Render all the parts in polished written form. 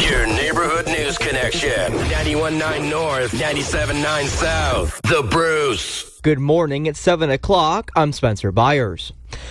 Your neighborhood news connection. 91.9 North, 97.9 South. The Bruce. Good morning. It's 7 o'clock. I'm Spencer Byers.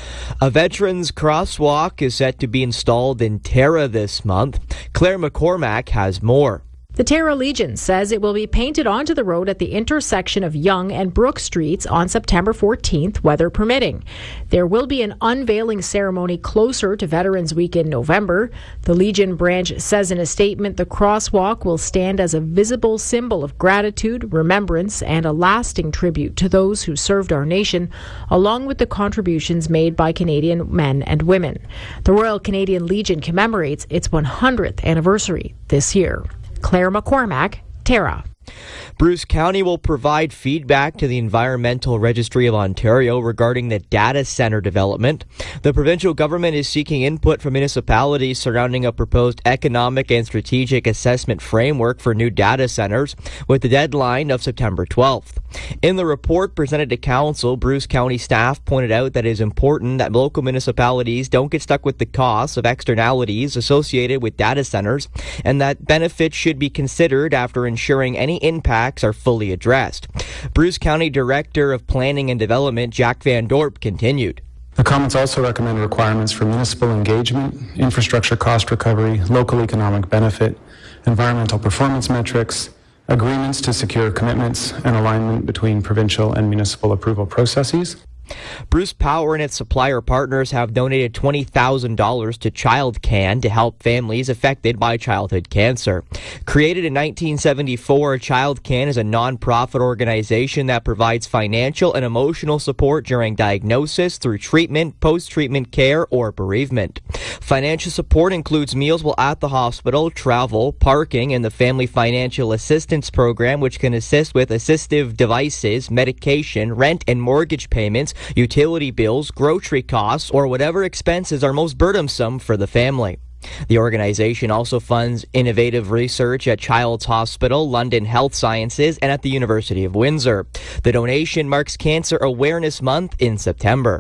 A veterans crosswalk is set to be installed in Tara this month. Claire McCormack has more. The Tara Legion says it will be painted onto the road at the intersection of Yonge and Brook Streets on September 14th, weather permitting. There will be an unveiling ceremony closer to Veterans Week in November. The Legion branch says in a statement the crosswalk will stand as a visible symbol of gratitude, remembrance, and a lasting tribute to those who served our nation, along with the contributions made by Canadian men and women. The Royal Canadian Legion commemorates its 100th anniversary this year. Claire McCormack, Tara. Bruce County will provide feedback to the Environmental Registry of Ontario regarding the data center development. The provincial government is seeking input from municipalities surrounding a proposed economic and strategic assessment framework for new data centers, with the deadline of September 12th. In the report presented to Council, Bruce County staff pointed out that it is important that local municipalities don't get stuck with the costs of externalities associated with data centers, and that benefits should be considered after ensuring any impacts are fully addressed. Bruce County Director of Planning and Development Jack Van Dorp continued. The comments also recommend requirements for municipal engagement, infrastructure cost recovery, local economic benefit, environmental performance metrics, agreements to secure commitments, and alignment between provincial and municipal approval processes. Bruce Power and its supplier partners have donated $20,000 to ChildCan to help families affected by childhood cancer. Created in 1974, ChildCan is a non-profit organization that provides financial and emotional support during diagnosis through treatment, post-treatment care, or bereavement. Financial support includes meals while at the hospital, travel, parking, and the Family Financial Assistance Program, which can assist with assistive devices, medication, rent and mortgage payments, utility bills, grocery costs, or whatever expenses are most burdensome for the family. The organization also funds innovative research at Child's Hospital, London Health Sciences, and at the University of Windsor. The donation marks Cancer Awareness Month in September.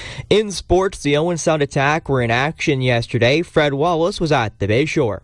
In sports, the Owen Sound Attack were in action yesterday. Fred Wallace was at the Bayshore.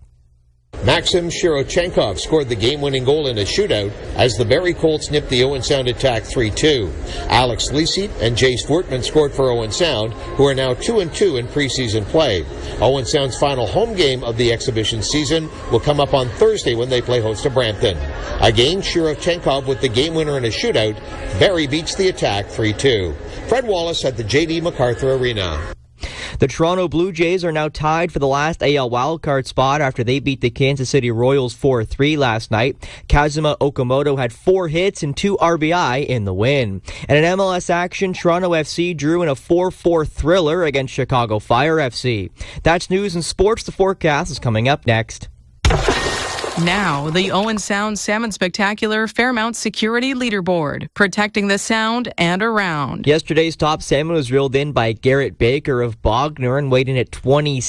Maxim Shirochenkov scored the game-winning goal in a shootout as the Barrie Colts nipped the Owen Sound Attack 3-2. Alex Leaseat and Jace Fortman scored for Owen Sound, who are now 2-2 in preseason play. Owen Sound's final home game of the exhibition season will come up on Thursday when they play host to Brampton. Again, Shirochenkov with the game winner in a shootout. Barrie beats the Attack 3-2. Fred Wallace at the J.D. MacArthur Arena. The Toronto Blue Jays are now tied for the last AL wildcard spot after they beat the Kansas City Royals 4-3 last night. Kazuma Okamoto had 4 hits and 2 RBI in the win. And in MLS action, Toronto FC drew in a 4-4 thriller against Chicago Fire FC. That's news and sports. The forecast is coming up next. Now, the Owen Sound Salmon Spectacular Fairmount Security Leaderboard, protecting the Sound and around. Yesterday's top salmon was reeled in by Garrett Baker of Bognor and weighed in at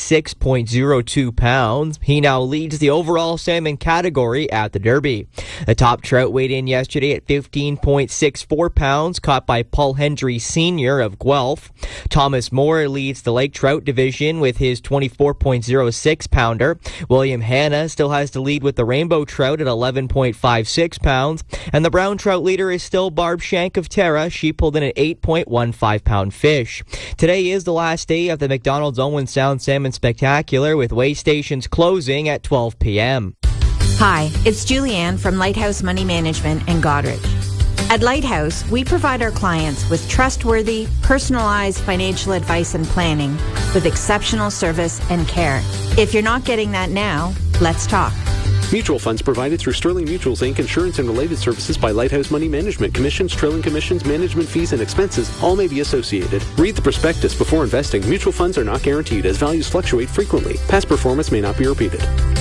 26.02 pounds. He now leads the overall salmon category at the Derby. The top trout weighed in yesterday at 15.64 pounds, caught by Paul Hendry Sr. of Guelph. Thomas Moore leads the lake trout division with his 24.06 pounder. William Hanna still has to lead with the rainbow trout at 11.56 pounds, and the brown trout leader is still Barb Shank of Tara. She pulled in an 8.15 pound fish. Today is the last day of the McDonald's Owen Sound Salmon Spectacular, with weigh stations closing at 12 p.m. Hi, it's Julianne from Lighthouse Money Management in Goderich. At Lighthouse, we provide our clients with trustworthy, personalized financial advice and planning with exceptional service and care. If you're not getting that now, let's talk. Mutual funds provided through Sterling Mutuals Inc. Insurance and related services by Lighthouse Money Management. Commissions, trailing commissions, management fees, and expenses all may be associated. Read the prospectus before investing. Mutual funds are not guaranteed as values fluctuate frequently. Past performance may not be repeated.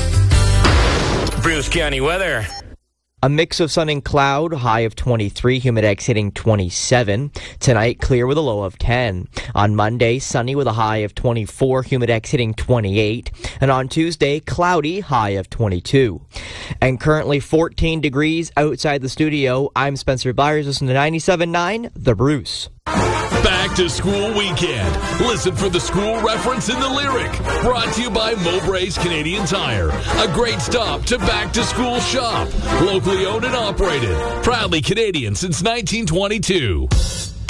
Bruce County weather. A mix of sun and cloud, high of 23, humidex hitting 27. Tonight, clear with a low of 10. On Monday, sunny with a high of 24, humidex hitting 28. And on Tuesday, cloudy, high of 22. And currently 14 degrees outside the studio. I'm Spencer Byers, listening to 97.9, The Bruce. Back to school weekend. Listen for the school reference in the lyric. Brought to you by Mowbray's Canadian Tire. A great stop to back to school shop. Locally owned and operated. Proudly Canadian since 1922.